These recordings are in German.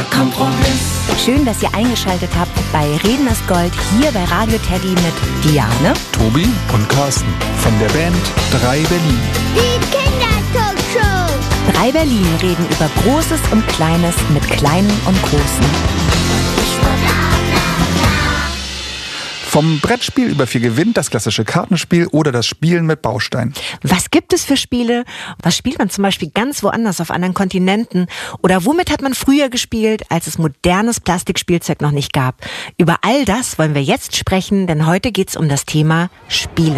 Kompromiss. Schön, dass ihr eingeschaltet habt bei Reden ist Gold hier bei Radio Teddy mit Diane, Tobi und Carsten von der Band 3 Berlin. Die Kindertalkshow. 3 Berlin reden über Großes und Kleines mit Kleinen und Großen. Vom Brettspiel über viel Gewinn, das klassische Kartenspiel oder das Spielen mit Bausteinen. Was gibt es für Spiele? Was spielt man zum Beispiel ganz woanders auf anderen Kontinenten? Oder womit hat man früher gespielt, als es modernes Plastikspielzeug noch nicht gab? Über all das wollen wir jetzt sprechen, denn heute geht es um das Thema Spiele.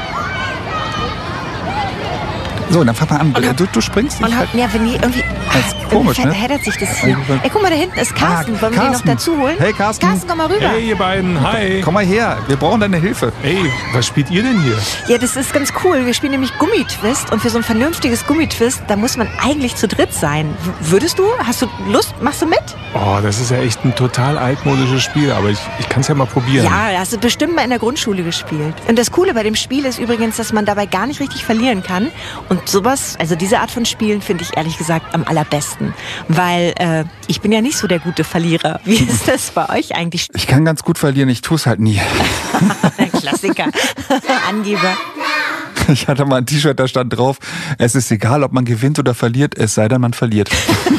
So, dann fang mal an. Du springst? Und wenn die irgendwie... Das ist komisch, ne? Verheddert sich das hier. Ey, guck mal, da hinten ist Carsten. Wollen wir den noch dazu holen? Hey, Carsten. Carsten, komm mal rüber. Hey, ihr beiden, hi. Komm mal her, wir brauchen deine Hilfe. Ey, was spielt ihr denn hier? Ja, das ist ganz cool. Wir spielen nämlich Gummitwist. Und für so ein vernünftiges Gummitwist, da muss man eigentlich zu dritt sein. Würdest du? Hast du Lust? Machst du mit? Oh, das ist ja echt ein total altmodisches Spiel, aber ich kann es ja mal probieren. Ja, hast du bestimmt mal in der Grundschule gespielt. Und das Coole bei dem Spiel ist übrigens, dass man dabei gar nicht richtig verlieren kann. Und sowas, also diese Art von Spielen finde ich ehrlich gesagt am allerbesten. Weil ich bin ja nicht so der gute Verlierer. Wie ist das bei euch eigentlich? Ich kann ganz gut verlieren, ich tue es halt nie. Klassiker. Angeber. Ich hatte mal ein T-Shirt, da stand drauf, es ist egal, ob man gewinnt oder verliert, es sei denn, man verliert.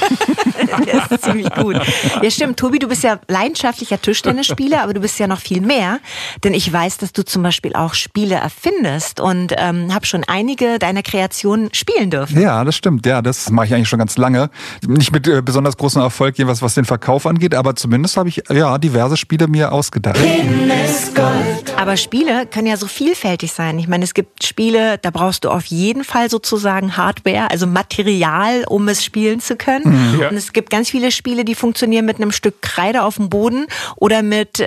Das ist ziemlich gut. Ja, stimmt. Tobi, du bist ja leidenschaftlicher Tischtennisspieler, aber du bist ja noch viel mehr. Denn ich weiß, dass du zum Beispiel auch Spiele erfindest und habe schon einige deiner Kreationen spielen dürfen. Ja, das stimmt. Ja, das mache ich eigentlich schon ganz lange. Nicht mit besonders großem Erfolg, jeweils was den Verkauf angeht, aber zumindest habe ich diverse Spiele mir ausgedacht. Reden ist Gold. Aber Spiele können ja so vielfältig sein. Ich meine, es gibt Spiele, da brauchst du auf jeden Fall sozusagen Hardware, also Material, um es spielen zu können. Ja. Und es gibt ganz viele Spiele, die funktionieren mit einem Stück Kreide auf dem Boden oder mit,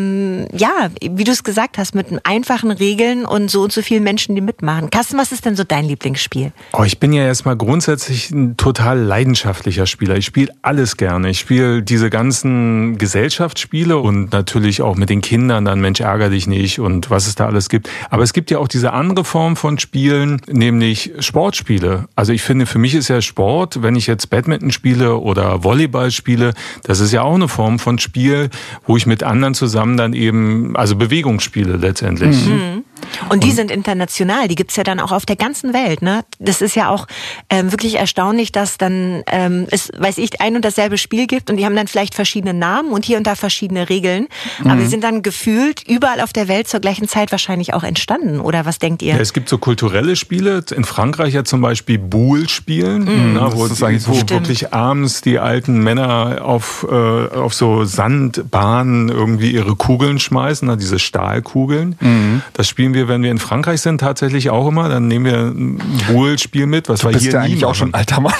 wie du es gesagt hast, mit einfachen Regeln und so vielen Menschen, die mitmachen. Carsten, was ist denn so dein Lieblingsspiel? Oh, ich bin ja erstmal grundsätzlich ein total leidenschaftlicher Spieler. Ich spiele alles gerne. Ich spiele diese ganzen Gesellschaftsspiele und natürlich auch mit den Kindern dann Mensch, ärger dich nicht und was es da alles gibt. Aber es gibt ja auch diese andere Form von Spielen, nämlich Sportspiele. Also ich finde, für mich ist ja Sport, wenn ich jetzt Badminton spiele oder Volleyball spiele, das ist ja auch eine Form von Spiel, wo ich mit anderen zusammen dann eben, also Bewegung spiele letztendlich. Mhm. Und die sind international, die gibt's ja dann auch auf der ganzen Welt, ne? Das ist ja auch wirklich erstaunlich, dass dann es, ein und dasselbe Spiel gibt und die haben dann vielleicht verschiedene Namen und hier und da verschiedene Regeln, aber die sind dann gefühlt überall auf der Welt zur gleichen Zeit wahrscheinlich auch entstanden, oder was denkt ihr? Ja, es gibt so kulturelle Spiele, in Frankreich ja zum Beispiel Boule spielen, wo wirklich abends die alten Männer auf so Sandbahnen irgendwie ihre Kugeln schmeißen, diese Stahlkugeln. Das spielen wir, wenn wir in Frankreich sind, tatsächlich auch immer. Dann nehmen wir ein Boule-Spiel mit, was wir hier nie machen. Du bist ja eigentlich auch schon ein alter Mann.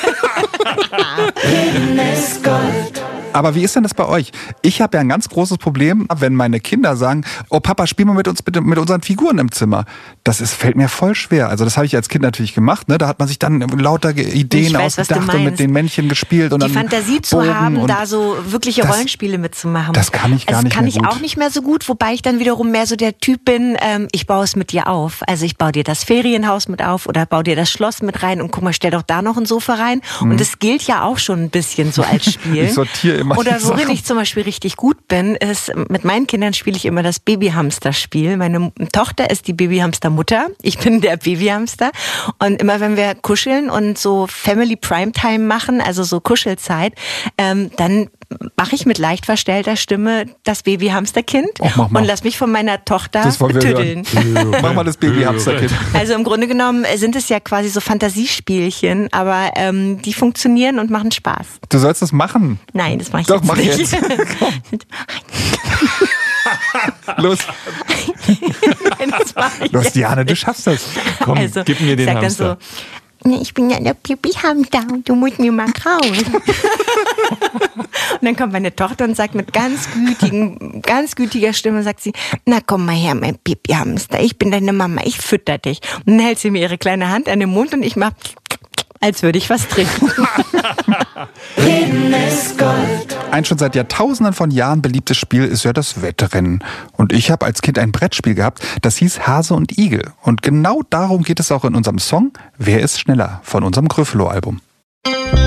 Reden ist Gold. Aber wie ist denn das bei euch? Ich habe ja ein ganz großes Problem, wenn meine Kinder sagen, oh Papa, spiel mal mit uns bitte mit unseren Figuren im Zimmer. Fällt mir voll schwer. Also das habe ich als Kind natürlich gemacht. Ne? Da hat man sich dann lauter Ideen ausgedacht und mit den Männchen gespielt. Und die Fantasie zu haben, da so wirkliche Rollenspiele mitzumachen. Das kann ich gar nicht mehr gut. Das kann ich auch nicht mehr so gut, wobei ich dann wiederum mehr so der Typ bin, ich baue es mit dir auf. Also ich baue dir das Ferienhaus mit auf oder baue dir das Schloss mit rein und guck mal, stell doch da noch ein Sofa rein. Und das gilt ja auch schon ein bisschen so als Spiel. Ich sortiere immer oder worin ich zum Beispiel richtig gut bin, ist, mit meinen Kindern spiele ich immer das Babyhamster-Spiel. Meine Tochter ist die Babyhamster-Mutter. Ich bin der Babyhamster. Und immer wenn wir kuscheln und so Family Primetime machen, also so Kuschelzeit, dann mache ich mit leicht verstellter Stimme das Babyhamsterkind und lass mich von meiner Tochter betüddeln. Mach mal das Babyhamsterkind. Also im Grunde genommen sind es ja quasi so Fantasiespielchen, aber die funktionieren und machen Spaß. Du sollst das machen. Nein, das mache ich Doch, jetzt nicht. Jetzt. Los. Nein, das mach ich Los, jetzt Diane, du nicht. schaffst das. Komm, Also, gib mir den sag dann Hamster. So, ich bin ja der Babyhamster und du musst mir mal krauen. Und dann kommt meine Tochter und sagt mit ganz gütiger Stimme, sagt sie, na komm mal her, mein Babyhamster, ich bin deine Mama, ich fütter dich. Und dann hält sie mir ihre kleine Hand an den Mund und ich mach, als würde ich was trinken. Reden ist Gold. Ein schon seit Jahrtausenden von Jahren beliebtes Spiel ist ja das Wettrennen. Und ich habe als Kind ein Brettspiel gehabt, das hieß Hase und Igel. Und genau darum geht es auch in unserem Song Wer ist schneller von unserem Gryffalo-Album.